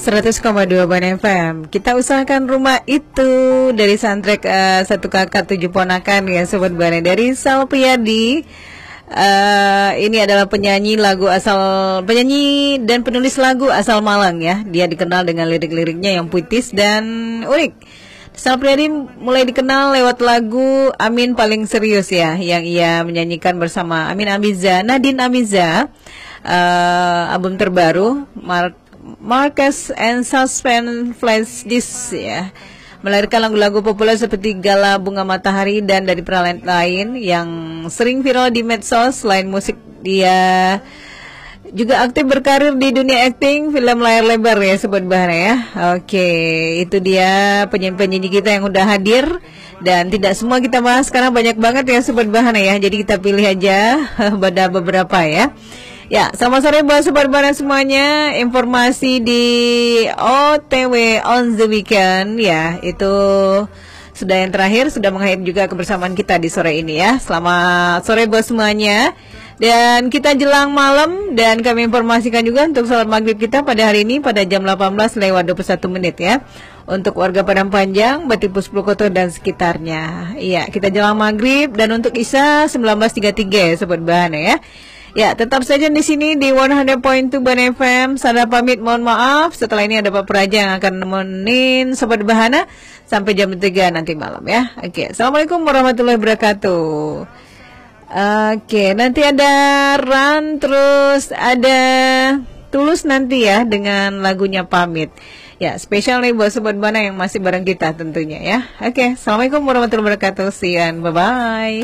100,2 Ban FM. Kita usahakan rumah itu dari soundtrack Satu Kakak Tujuh Ponakan ya Sobat Bane, dari Sal Priadi. Ini adalah penyanyi dan penulis lagu asal Malang ya. Dia dikenal dengan lirik-liriknya yang puitis dan unik. Sal Priadi mulai dikenal lewat lagu Amin Paling Serius ya, yang ia menyanyikan bersama Nadine Amiza. Album terbaru Marcus and Suspense Flash Disc ya, melahirkan lagu-lagu populer seperti Gala Bunga Matahari dan dari peralahan lain yang sering viral di medsos. Selain musik, dia juga aktif berkarir di dunia akting, film layar lebar ya Sobat Bahana ya. Oke, itu dia penyanyi-penyanyi kita yang udah hadir. Dan tidak semua kita bahas karena banyak banget ya Sobat Bahana ya. Jadi kita pilih aja pada beberapa ya. Ya, selamat sore buat Sobat Bahana semuanya. Informasi di OTW on the weekend ya, itu sudah yang terakhir, sudah mengakhiri juga kebersamaan kita di sore ini ya. Selamat sore buat semuanya. Dan kita jelang malam, dan kami informasikan juga untuk salat maghrib kita pada hari ini pada jam 18:21 ya. Untuk warga Padang Panjang, Batipus Purwokerto dan sekitarnya. Iya, kita jelang maghrib, dan untuk Isya 19:33 ya Sobat Bahana ya. Ya, tetap saja di sini di 100.2 Ban FM. Saya pamit, mohon maaf. Setelah ini ada Pak Praja yang akan nemenin Sobat Bahana sampai jam 3 nanti malam ya. Oke, Assalamualaikum warahmatullahi wabarakatuh. Oke, nanti ada Ran, terus ada Tulus nanti ya dengan lagunya Pamit. Ya, spesial nih buat Sobat Bahana yang masih bareng kita tentunya ya. Oke, Assalamualaikum warahmatullahi wabarakatuh. See you and bye-bye.